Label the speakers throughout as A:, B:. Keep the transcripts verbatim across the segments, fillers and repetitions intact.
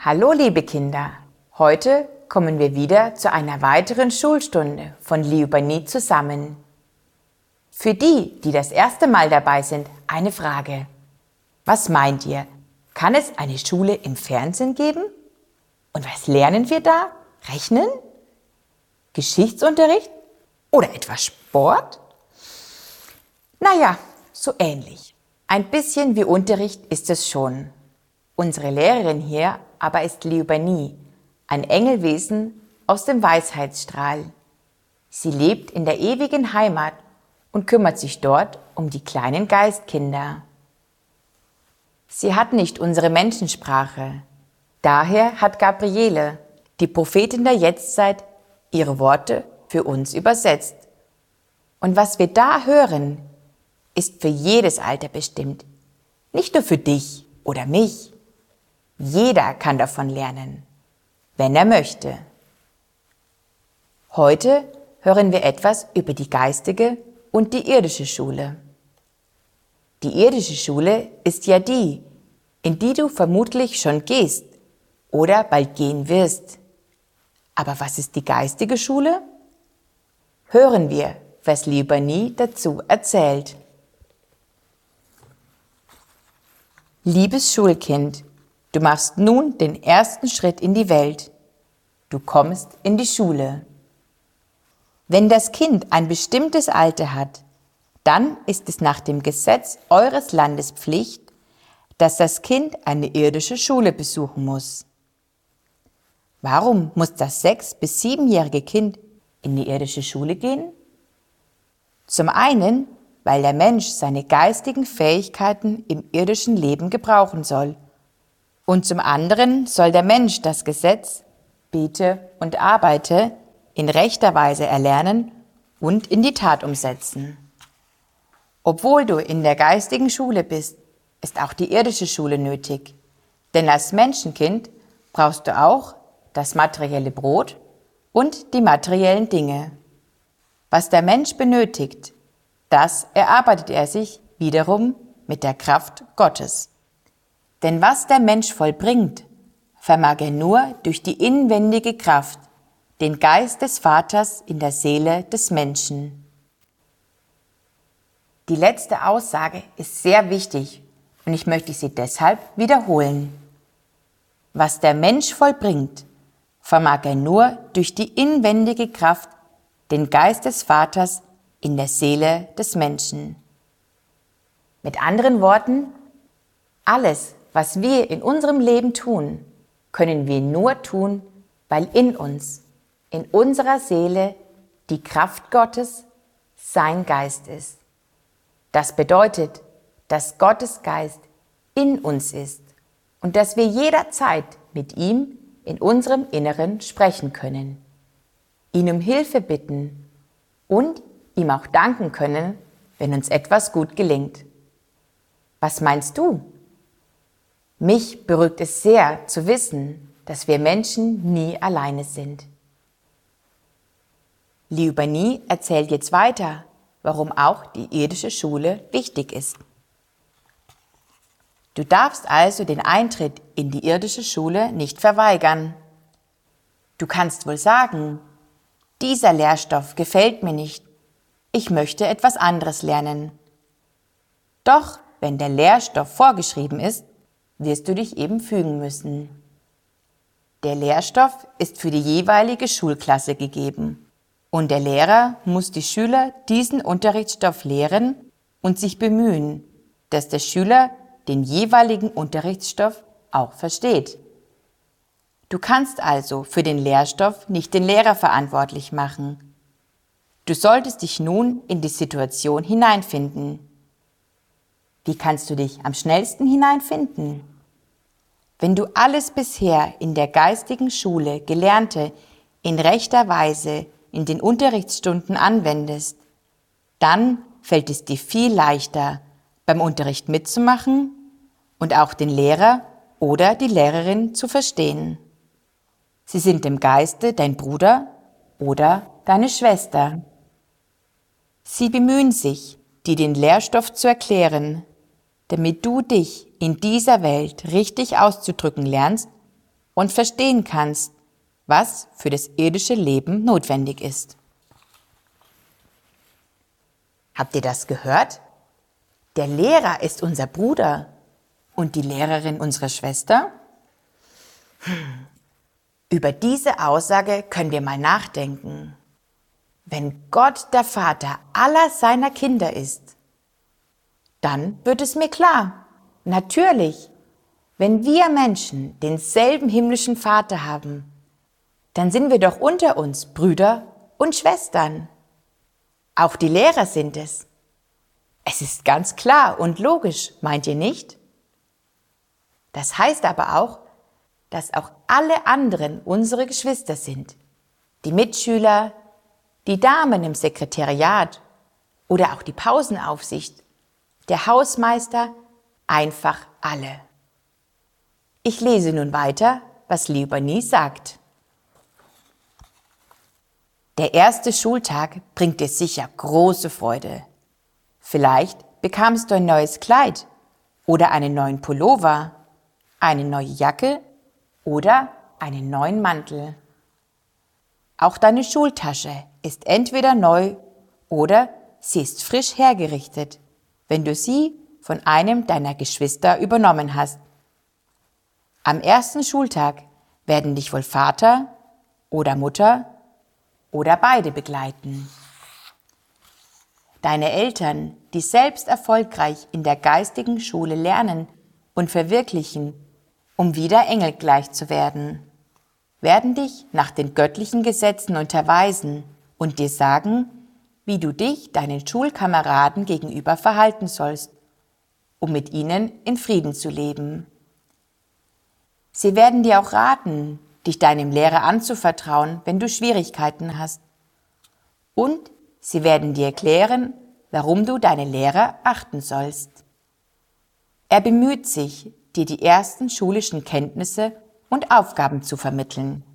A: Hallo liebe Kinder, heute kommen wir wieder zu einer weiteren Schulstunde von Liubanit zusammen. Für die, die das erste Mal dabei sind, eine Frage. Was meint ihr, kann es eine Schule im Fernsehen geben? Und was lernen wir da? Rechnen? Geschichtsunterricht? Oder etwas Sport? Naja, so ähnlich. Ein bisschen wie Unterricht ist es schon. Unsere Lehrerin hier aber ist Liubani, ein Engelwesen aus dem Weisheitsstrahl. Sie lebt in der ewigen Heimat und kümmert sich dort um die kleinen Geistkinder. Sie hat nicht unsere Menschensprache. Daher hat Gabriele, die Prophetin der Jetztzeit, ihre Worte für uns übersetzt. Und was wir da hören, ist für jedes Alter bestimmt, nicht nur für dich oder mich. Jeder kann davon lernen, wenn er möchte. Heute hören wir etwas über die geistige und die irdische Schule. Die irdische Schule ist ja die, in die du vermutlich schon gehst oder bald gehen wirst. Aber was ist die geistige Schule? Hören wir, was Liubani dazu erzählt. Liebes Schulkind, du machst nun den ersten Schritt in die Welt. Du kommst in die Schule. Wenn das Kind ein bestimmtes Alter hat, dann ist es nach dem Gesetz eures Landes Pflicht, dass das Kind eine irdische Schule besuchen muss. Warum muss das sechs- bis siebenjährige Kind in die irdische Schule gehen? Zum einen, weil der Mensch seine geistigen Fähigkeiten im irdischen Leben gebrauchen soll. Und zum anderen soll der Mensch das Gesetz, bete und arbeite, in rechter Weise erlernen und in die Tat umsetzen. Obwohl du in der geistigen Schule bist, ist auch die irdische Schule nötig. Denn als Menschenkind brauchst du auch das materielle Brot und die materiellen Dinge. Was der Mensch benötigt, das erarbeitet er sich wiederum mit der Kraft Gottes. Denn was der Mensch vollbringt, vermag er nur durch die inwendige Kraft, den Geist des Vaters in der Seele des Menschen. Die letzte Aussage ist sehr wichtig und ich möchte sie deshalb wiederholen. Was der Mensch vollbringt, vermag er nur durch die inwendige Kraft, den Geist des Vaters in der Seele des Menschen. Mit anderen Worten, alles, was wir in unserem Leben tun, können wir nur tun, weil in uns, in unserer Seele, die Kraft Gottes, sein Geist ist. Das bedeutet, dass Gottes Geist in uns ist und dass wir jederzeit mit ihm in unserem Inneren sprechen können, ihn um Hilfe bitten und ihm auch danken können, wenn uns etwas gut gelingt. Was meinst du? Mich beruhigt es sehr zu wissen, dass wir Menschen nie alleine sind. Liubani erzählt jetzt weiter, warum auch die irdische Schule wichtig ist. Du darfst also den Eintritt in die irdische Schule nicht verweigern. Du kannst wohl sagen, dieser Lehrstoff gefällt mir nicht, ich möchte etwas anderes lernen. Doch wenn der Lehrstoff vorgeschrieben ist, wirst du dich eben fügen müssen. Der Lehrstoff ist für die jeweilige Schulklasse gegeben und der Lehrer muss die Schüler diesen Unterrichtsstoff lehren und sich bemühen, dass der Schüler den jeweiligen Unterrichtsstoff auch versteht. Du kannst also für den Lehrstoff nicht den Lehrer verantwortlich machen. Du solltest dich nun in die Situation hineinfinden. Wie kannst du dich am schnellsten hineinfinden? Wenn du alles bisher in der geistigen Schule Gelernte in rechter Weise in den Unterrichtsstunden anwendest, dann fällt es dir viel leichter, beim Unterricht mitzumachen und auch den Lehrer oder die Lehrerin zu verstehen. Sie sind im Geiste dein Bruder oder deine Schwester. Sie bemühen sich, dir den Lehrstoff zu erklären, damit du dich in dieser Welt richtig auszudrücken lernst und verstehen kannst, was für das irdische Leben notwendig ist. Habt ihr das gehört? Der Lehrer ist unser Bruder und die Lehrerin unsere Schwester? Hm. Über diese Aussage können wir mal nachdenken. Wenn Gott der Vater aller seiner Kinder ist, dann wird es mir klar, natürlich, wenn wir Menschen denselben himmlischen Vater haben, dann sind wir doch unter uns Brüder und Schwestern. Auch die Lehrer sind es. Es ist ganz klar und logisch, meint ihr nicht? Das heißt aber auch, dass auch alle anderen unsere Geschwister sind. Die Mitschüler, die Damen im Sekretariat oder auch die Pausenaufsicht, der Hausmeister, einfach alle. Ich lese nun weiter, was Liubanee sagt. Der erste Schultag bringt dir sicher große Freude. Vielleicht bekamst du ein neues Kleid oder einen neuen Pullover, eine neue Jacke oder einen neuen Mantel. Auch deine Schultasche ist entweder neu oder sie ist frisch hergerichtet, wenn du sie von einem deiner Geschwister übernommen hast. Am ersten Schultag werden dich wohl Vater oder Mutter oder beide begleiten. Deine Eltern, die selbst erfolgreich in der geistigen Schule lernen und verwirklichen, um wieder engelgleich zu werden, werden dich nach den göttlichen Gesetzen unterweisen und dir sagen, wie du dich deinen Schulkameraden gegenüber verhalten sollst, um mit ihnen in Frieden zu leben. Sie werden dir auch raten, dich deinem Lehrer anzuvertrauen, wenn du Schwierigkeiten hast. Und sie werden dir erklären, warum du deine Lehrer achten sollst. Er bemüht sich, dir die ersten schulischen Kenntnisse und Aufgaben zu vermitteln.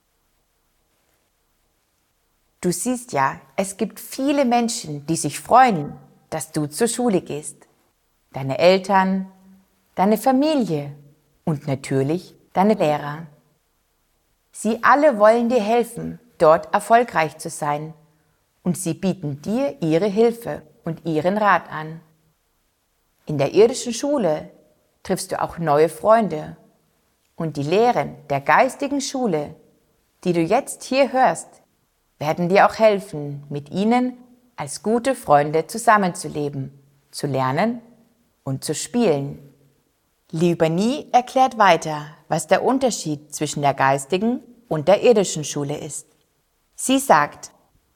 A: Du siehst ja, es gibt viele Menschen, die sich freuen, dass du zur Schule gehst. Deine Eltern, deine Familie und natürlich deine Lehrer. Sie alle wollen dir helfen, dort erfolgreich zu sein, und sie bieten dir ihre Hilfe und ihren Rat an. In der irdischen Schule triffst du auch neue Freunde, und die Lehren der geistigen Schule, die du jetzt hier hörst, werden dir auch helfen, mit ihnen als gute Freunde zusammenzuleben, zu lernen und zu spielen. Liubanee erklärt weiter, was der Unterschied zwischen der geistigen und der irdischen Schule ist. Sie sagt,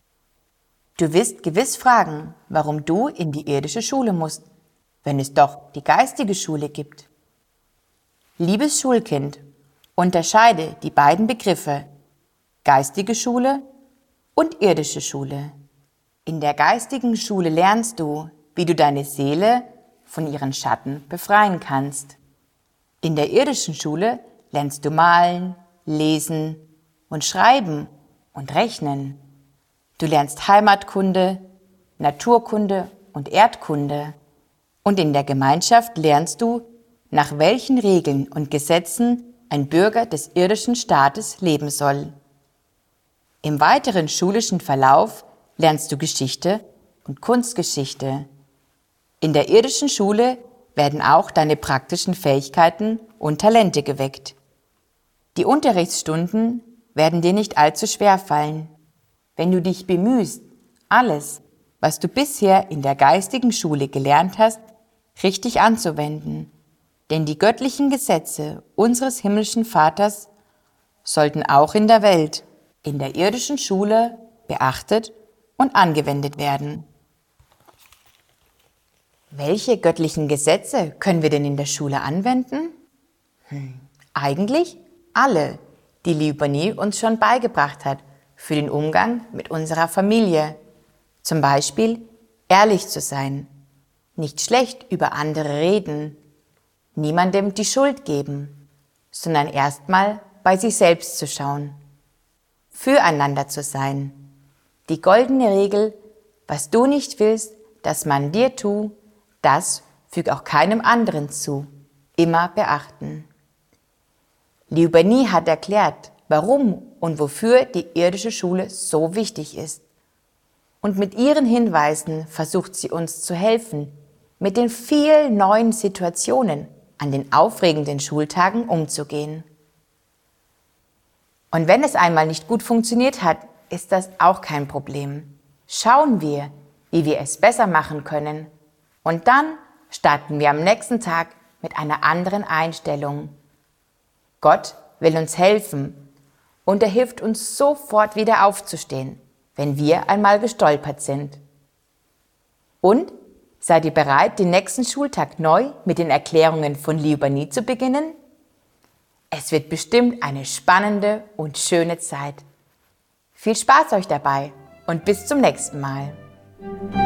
A: du wirst gewiss fragen, warum du in die irdische Schule musst, wenn es doch die geistige Schule gibt. Liebes Schulkind, unterscheide die beiden Begriffe geistige Schule und irdische Schule. In der geistigen Schule lernst du, wie du deine Seele von ihren Schatten befreien kannst. In der irdischen Schule lernst du malen, lesen und schreiben und rechnen. Du lernst Heimatkunde, Naturkunde und Erdkunde. Und in der Gemeinschaft lernst du, nach welchen Regeln und Gesetzen ein Bürger des irdischen Staates leben soll. Im weiteren schulischen Verlauf lernst du Geschichte und Kunstgeschichte. In der irdischen Schule werden auch deine praktischen Fähigkeiten und Talente geweckt. Die Unterrichtsstunden werden dir nicht allzu schwer fallen, wenn du dich bemühst, alles, was du bisher in der geistigen Schule gelernt hast, richtig anzuwenden. Denn die göttlichen Gesetze unseres himmlischen Vaters sollten auch in der Welt, in der irdischen Schule, beachtet und angewendet werden. Welche göttlichen Gesetze können wir denn in der Schule anwenden? Hm, eigentlich alle, die Liubanee uns schon beigebracht hat für den Umgang mit unserer Familie. Zum Beispiel ehrlich zu sein, nicht schlecht über andere reden, niemandem die Schuld geben, sondern erstmal bei sich selbst zu schauen, füreinander zu sein. Die goldene Regel, was du nicht willst, dass man dir tut, das füg auch keinem anderen zu, immer beachten. Liubani hat erklärt, warum und wofür die irdische Schule so wichtig ist. Und mit ihren Hinweisen versucht sie uns zu helfen, mit den vielen neuen Situationen an den aufregenden Schultagen umzugehen. Und wenn es einmal nicht gut funktioniert hat, ist das auch kein Problem. Schauen wir, wie wir es besser machen können. Und dann starten wir am nächsten Tag mit einer anderen Einstellung. Gott will uns helfen und er hilft uns sofort wieder aufzustehen, wenn wir einmal gestolpert sind. Und seid ihr bereit, den nächsten Schultag neu mit den Erklärungen von Liubani zu beginnen? Es wird bestimmt eine spannende und schöne Zeit. Viel Spaß euch dabei und bis zum nächsten Mal.